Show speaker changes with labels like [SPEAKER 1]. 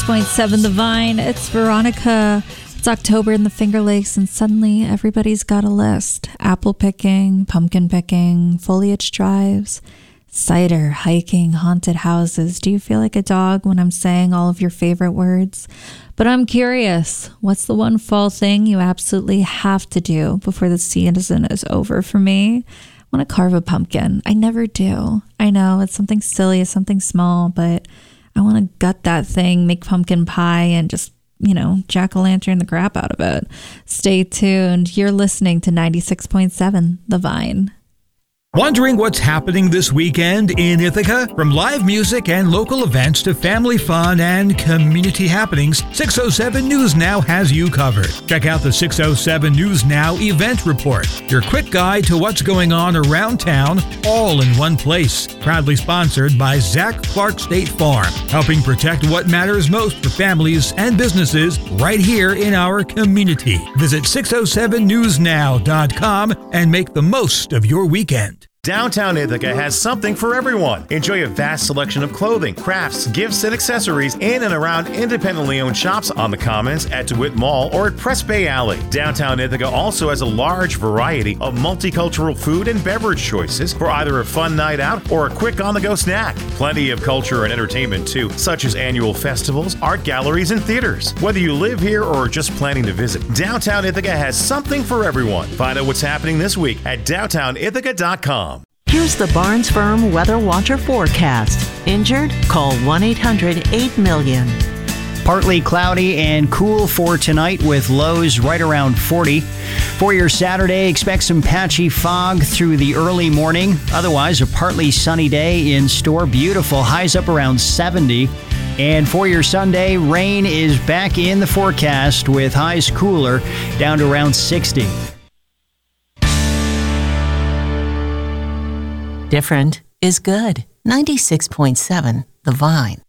[SPEAKER 1] 96.7 The Vine. It's Veronica. It's October in the Finger Lakes, and suddenly everybody's got a list. Apple picking, pumpkin picking, foliage drives, cider, hiking, haunted houses. Do you feel like a dog when I'm saying all of your favorite words? But I'm curious, what's the one fall thing you absolutely have to do before the season is over? For me, I want to carve a pumpkin. I never do. I know it's something silly, it's something small, but I want to gut that thing, make pumpkin pie, and just, jack-o'-lantern the crap out of it. Stay tuned. You're listening to 96.7 The Vine.
[SPEAKER 2] Wondering what's happening this weekend in Ithaca? From live music and local events to family fun and community happenings, 607 News Now has you covered. Check out the 607 News Now event report, your quick guide to what's going on around town, all in one place. Proudly sponsored by Zach Clark State Farm, helping protect what matters most for families and businesses right here in our community. Visit 607newsnow.com and make the most of your weekend.
[SPEAKER 3] Downtown Ithaca has something for everyone. Enjoy a vast selection of clothing, crafts, gifts, and accessories in and around independently owned shops on the Commons, at DeWitt Mall, or at Press Bay Alley. Downtown Ithaca also has a large variety of multicultural food and beverage choices for either a fun night out or a quick on-the-go snack. Plenty of culture and entertainment too, such as annual festivals, art galleries, and theaters. Whether you live here or are just planning to visit, Downtown Ithaca has something for everyone. Find out what's happening this week at downtownithaca.com.
[SPEAKER 4] Here's the Barnes Firm Weather Watcher forecast. Injured? Call 1-800-8-MILLION.
[SPEAKER 5] Partly cloudy and cool for tonight with lows right around 40. For your Saturday, expect some patchy fog through the early morning. Otherwise, a partly sunny day in store. Beautiful. Highs up around 70. And for your Sunday, rain is back in the forecast with highs cooler down to around 60.
[SPEAKER 4] Different is good. 96.7 The Vine.